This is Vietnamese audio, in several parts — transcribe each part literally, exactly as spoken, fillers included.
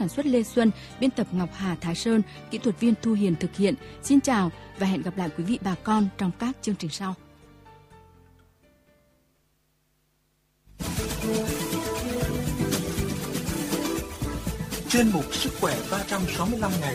sản xuất Lê Xuân, biên tập Ngọc Hà, Thái Sơn, kỹ thuật viên Thu Hiền thực hiện. Xin chào và hẹn gặp lại quý vị bà con trong các chương trình sau. Chuyên mục Sức khỏe ba trăm sáu mươi lăm ngày.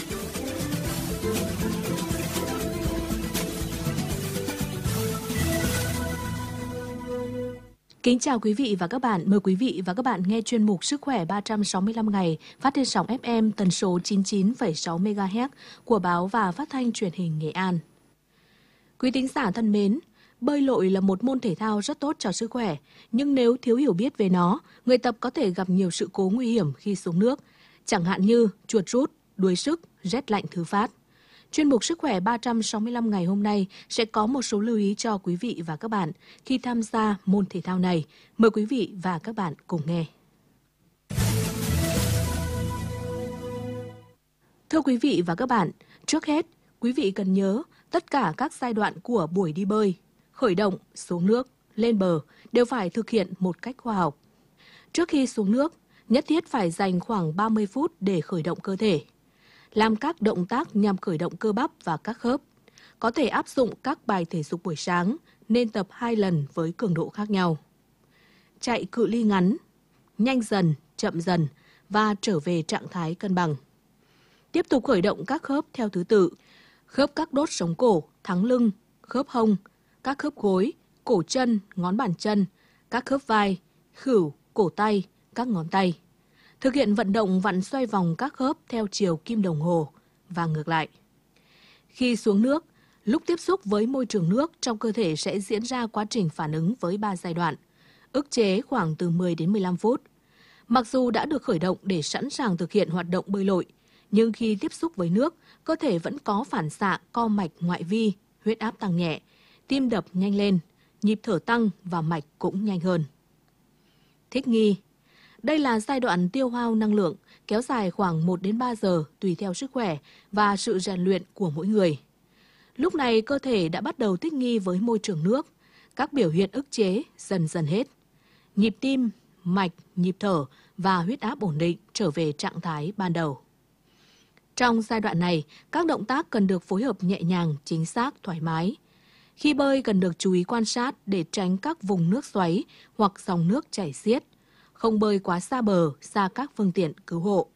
Kính chào quý vị và các bạn. Mời quý vị và các bạn nghe chuyên mục Sức khỏe ba trăm sáu mươi lăm ngày phát trên sóng ép em tần số chín mươi chín phẩy sáu mê ga héc của Báo và Phát thanh Truyền hình Nghệ An. Quý thính giả thân mến, bơi lội là một môn thể thao rất tốt cho sức khỏe, nhưng nếu thiếu hiểu biết về nó, người tập có thể gặp nhiều sự cố nguy hiểm khi xuống nước, chẳng hạn như chuột rút, đuối sức, rét lạnh thứ phát. Chuyên mục Sức khỏe ba trăm sáu mươi lăm ngày hôm nay sẽ có một số lưu ý cho quý vị và các bạn khi tham gia môn thể thao này. Mời quý vị và các bạn cùng nghe. Thưa quý vị và các bạn, trước hết, quý vị cần nhớ tất cả các giai đoạn của buổi đi bơi, khởi động, xuống nước, lên bờ đều phải thực hiện một cách khoa học. Trước khi xuống nước, nhất thiết phải dành khoảng ba mươi phút để khởi động cơ thể. Làm các động tác nhằm khởi động cơ bắp và các khớp. Có thể áp dụng các bài thể dục buổi sáng, nên tập hai lần với cường độ khác nhau. Chạy cự ly ngắn, nhanh dần, chậm dần và trở về trạng thái cân bằng. Tiếp tục khởi động các khớp theo thứ tự, khớp các đốt sống cổ, thắng lưng, khớp hông, các khớp gối, cổ chân, ngón bàn chân, các khớp vai, khuỷu, cổ tay, các ngón tay. Thực hiện vận động vặn xoay vòng các khớp theo chiều kim đồng hồ và ngược lại. Khi xuống nước, lúc tiếp xúc với môi trường nước trong cơ thể sẽ diễn ra quá trình phản ứng với ba giai đoạn, ức chế khoảng từ mười đến mười lăm phút. Mặc dù đã được khởi động để sẵn sàng thực hiện hoạt động bơi lội, nhưng khi tiếp xúc với nước, cơ thể vẫn có phản xạ co mạch ngoại vi, huyết áp tăng nhẹ, tim đập nhanh lên, nhịp thở tăng và mạch cũng nhanh hơn. Thích nghi. Đây là giai đoạn tiêu hao năng lượng, kéo dài khoảng một đến ba giờ tùy theo sức khỏe và sự rèn luyện của mỗi người. Lúc này cơ thể đã bắt đầu thích nghi với môi trường nước, các biểu hiện ức chế dần dần hết. Nhịp tim, mạch, nhịp thở và huyết áp ổn định trở về trạng thái ban đầu. Trong giai đoạn này, các động tác cần được phối hợp nhẹ nhàng, chính xác, thoải mái. Khi bơi cần được chú ý quan sát để tránh các vùng nước xoáy hoặc dòng nước chảy xiết. Không bơi quá xa bờ, xa các phương tiện cứu hộ.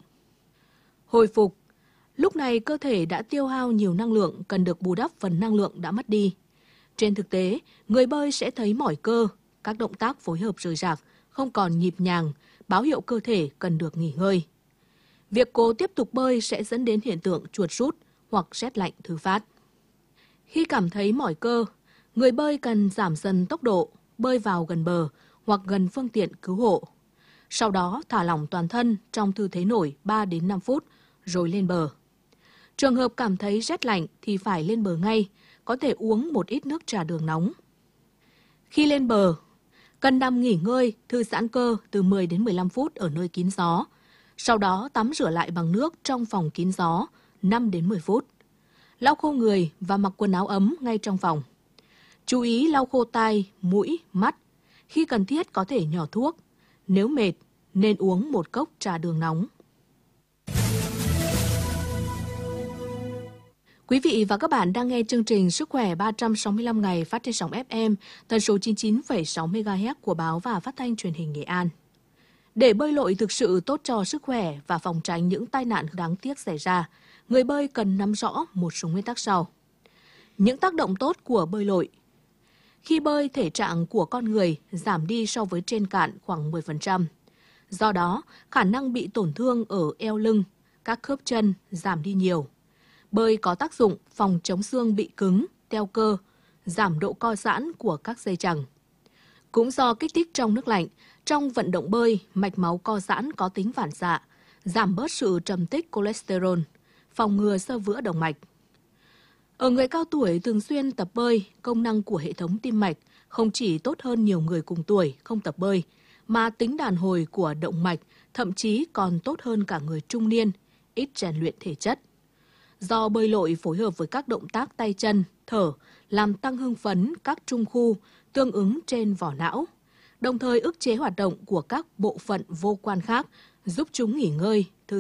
Hồi phục. Lúc này cơ thể đã tiêu hao nhiều năng lượng, cần được bù đắp phần năng lượng đã mất đi. Trên thực tế, người bơi sẽ thấy mỏi cơ, các động tác phối hợp rời rạc, không còn nhịp nhàng, báo hiệu cơ thể cần được nghỉ ngơi. Việc cố tiếp tục bơi sẽ dẫn đến hiện tượng chuột rút hoặc rét lạnh thứ phát. Khi cảm thấy mỏi cơ, người bơi cần giảm dần tốc độ, bơi vào gần bờ hoặc gần phương tiện cứu hộ. Sau đó thả lỏng toàn thân trong tư thế nổi ba đến năm phút rồi lên bờ. Trường hợp cảm thấy rét lạnh thì phải lên bờ ngay, có thể uống một ít nước trà đường nóng. Khi lên bờ, cần nằm nghỉ ngơi, thư giãn cơ từ mười đến mười lăm phút ở nơi kín gió. Sau đó tắm rửa lại bằng nước trong phòng kín gió năm đến mười phút. Lau khô người và mặc quần áo ấm ngay trong phòng. Chú ý lau khô tai, mũi, mắt. Khi cần thiết có thể nhỏ thuốc. Nếu mệt, nên uống một cốc trà đường nóng. Quý vị và các bạn đang nghe chương trình Sức khỏe ba trăm sáu mươi lăm ngày phát trên sóng ép em tần số chín mươi chín phẩy sáu mê ga héc của Báo và Phát thanh Truyền hình Nghệ An. Để bơi lội thực sự tốt cho sức khỏe và phòng tránh những tai nạn đáng tiếc xảy ra, người bơi cần nắm rõ một số nguyên tắc sau. Những tác động tốt của bơi lội. Khi bơi, thể trạng của con người giảm đi so với trên cạn khoảng mười phần trăm. Do đó, khả năng bị tổn thương ở eo lưng, các khớp chân giảm đi nhiều. Bơi có tác dụng phòng chống xương bị cứng, teo cơ, giảm độ co giãn của các dây chằng. Cũng do kích thích trong nước lạnh, trong vận động bơi, mạch máu co giãn có tính phản xạ, giảm bớt sự trầm tích cholesterol, phòng ngừa xơ vữa động mạch. Ở người cao tuổi thường xuyên tập bơi, công năng của hệ thống tim mạch không chỉ tốt hơn nhiều người cùng tuổi không tập bơi, mà tính đàn hồi của động mạch thậm chí còn tốt hơn cả người trung niên, ít rèn luyện thể chất. Do bơi lội phối hợp với các động tác tay chân, thở, làm tăng hưng phấn các trung khu tương ứng trên vỏ não, đồng thời ức chế hoạt động của các bộ phận vô quan khác, giúp chúng nghỉ ngơi, thư